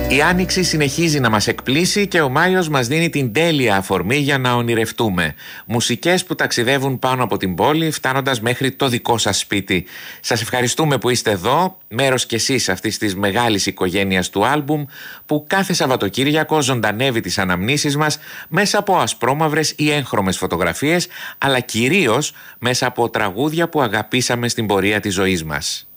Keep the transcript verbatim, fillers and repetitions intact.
Η Άνοιξη συνεχίζει να μας εκπλήσει και ο Μάιος μας δίνει την τέλεια αφορμή για να ονειρευτούμε. Μουσικές που ταξιδεύουν πάνω από την πόλη, φτάνοντας μέχρι το δικό σας σπίτι. Σας ευχαριστούμε που είστε εδώ, μέρος κι εσείς αυτής της μεγάλης οικογένειας του άλμπουμ, που κάθε Σαββατοκύριακο ζωντανεύει τις αναμνήσεις μας μέσα από ασπρόμαυρες ή έγχρωμες φωτογραφίες, αλλά κυρίως μέσα από τραγούδια που αγαπήσαμε στην πορεία της ζωής μας.